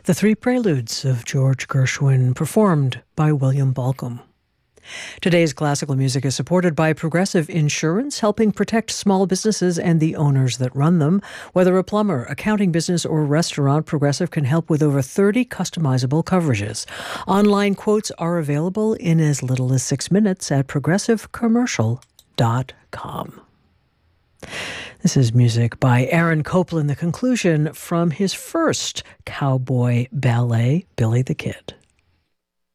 The Three Preludes of George Gershwin, performed by William Balcom. Today's classical music is supported by Progressive Insurance, helping protect small businesses and the owners that run them. Whether a plumber, accounting business, or restaurant, Progressive can help with over 30 customizable coverages. Online quotes are available in as little as 6 minutes at progressivecommercial.com. This is music by Aaron Copland, the conclusion from his first cowboy ballet, Billy the Kid.